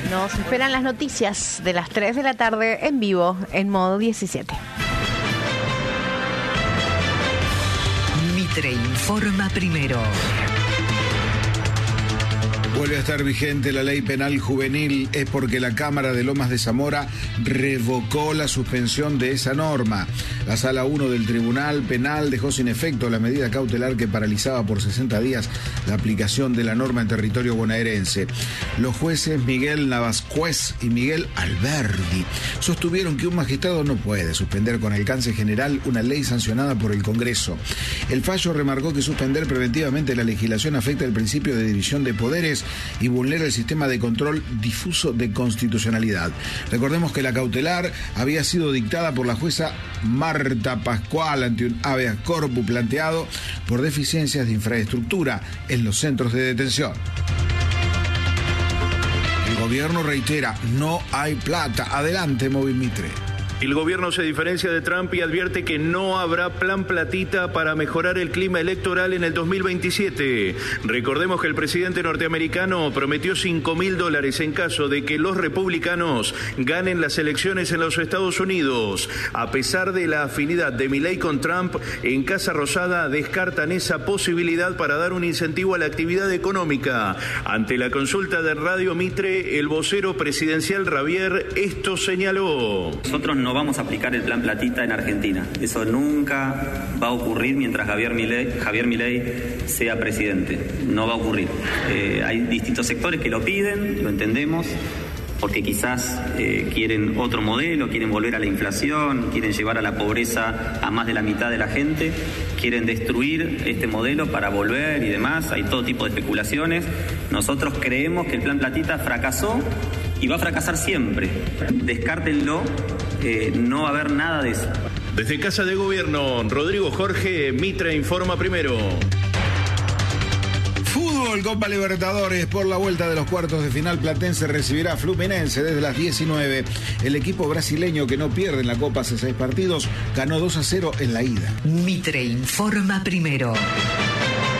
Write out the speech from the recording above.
Nos esperan las noticias de las 3 de la tarde en vivo en Modo 17. Mitre informa primero. Vuelve a estar vigente la ley penal juvenil, es porque la Cámara de Lomas de Zamora revocó la suspensión de esa norma. La Sala 1 del Tribunal Penal dejó sin efecto la medida cautelar que paralizaba por 60 días la aplicación de la norma en territorio bonaerense. Los jueces Miguel Navascués y Miguel Alberdi sostuvieron que un magistrado no puede suspender con alcance general una ley sancionada por el Congreso. El fallo remarcó que suspender preventivamente la legislación afecta el principio de división de poderes y vulnera el sistema de control difuso de constitucionalidad. Recordemos que la cautelar había sido dictada por la jueza Marta Pascual ante un habeas corpus planteado por deficiencias de infraestructura en los centros de detención. El gobierno reitera, no hay plata. Adelante, Móvil Mitre. El gobierno se diferencia de Trump y advierte que no habrá plan platita para mejorar el clima electoral en el 2027. Recordemos que el presidente norteamericano prometió $5.000 en caso de que los republicanos ganen las elecciones en los Estados Unidos. A pesar de la afinidad de Milei con Trump, en Casa Rosada descartan esa posibilidad para dar un incentivo a la actividad económica. Ante la consulta de Radio Mitre, el vocero presidencial Javier esto señaló. Nosotros no vamos a aplicar el plan platita en Argentina. Eso nunca va a ocurrir mientras Javier Milei sea presidente. No va a ocurrir. Hay distintos sectores que lo piden, lo entendemos, porque quizás quieren otro modelo, quieren volver a la inflación, quieren llevar a la pobreza a más de la mitad de la gente, quieren destruir este modelo para volver y demás. Hay todo tipo de especulaciones. Nosotros creemos que el plan platita fracasó y va a fracasar siempre. Descártenlo. No va a haber nada de eso. Desde Casa de Gobierno, Rodrigo Jorge, Mitre informa primero. Fútbol, Copa Libertadores, por la vuelta de los cuartos de final, Platense recibirá a Fluminense desde las 19. El equipo brasileño, que no pierde en la Copa hace 6 partidos, ganó 2-0 en la ida. Mitre informa primero.